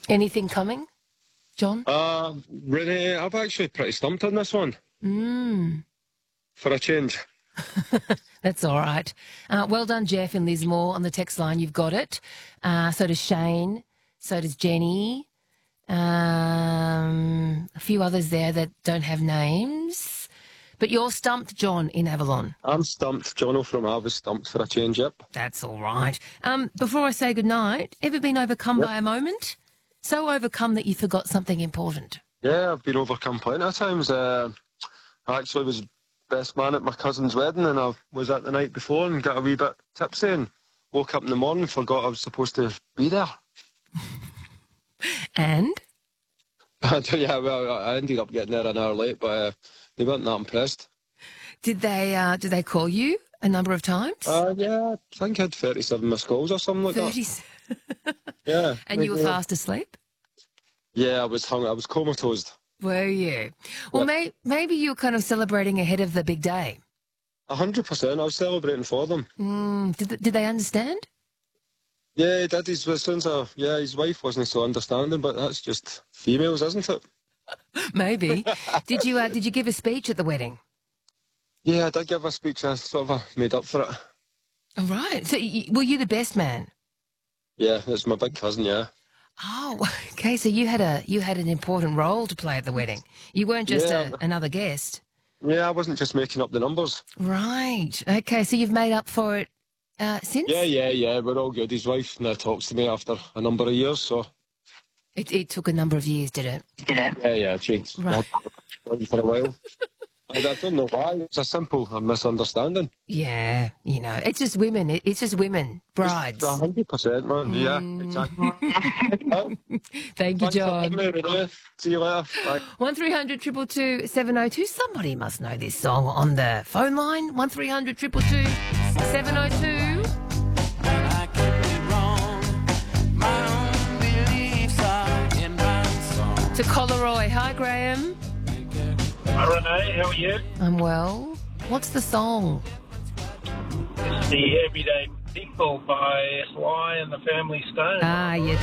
Anything coming, John? Really, I'm actually pretty stumped on this one. For a change. That's all right. Well done, Jeff and Lismore on the text line. You've got it. So does Shane. So does Jenny. A few others there that don't have names. But you're stumped, John, in Avalon. I'm stumped. Jono from I was stumped for a change, yep. That's all right. Before I say goodnight, ever been overcome by a moment? So overcome that you forgot something important? Yeah, I've been overcome plenty of times. I actually was best man at my cousin's wedding, and I was at the night before and got a wee bit tipsy and woke up in the morning and forgot I was supposed to be there. And? Yeah, well, I ended up getting there an hour late, but they weren't that impressed. Did they call you a number of times? Yeah, I think I had 37 missed calls or something like 30. that. Yeah. And you were fast asleep? Yeah, I was comatose. Were you? Well, maybe you were kind of celebrating ahead of the big day. 100%. I was celebrating for them. Did they understand? Yeah, did. His wife wasn't so understanding, but that's just females, isn't it? Maybe. Did you give a speech at the wedding? Yeah, I did give a speech. I sort of made up for it. All right. So were you the best man? Yeah, it's my big cousin, yeah. Oh, okay. So you had an important role to play at the wedding. You weren't just another guest. Yeah, I wasn't just making up the numbers. Right. Okay. So you've made up for it since? Yeah. We're all good. His wife now talks to me after a number of years, so. It took a number of years, did it? Yeah. She's right. For a while. I don't know why. It's a simple misunderstanding. Yeah, it's just women. It's just women, brides. 100%, man. Yeah, exactly. Thank you, John. See you later. Bye. 1300 222 702. Somebody must know this song on the phone line. 1300 222 702. To Coleroy. Hi, Graham. Hi, Renee. How are you? I'm well. What's the song? It's the Everyday People by Sly and the Family Stone. Ah, you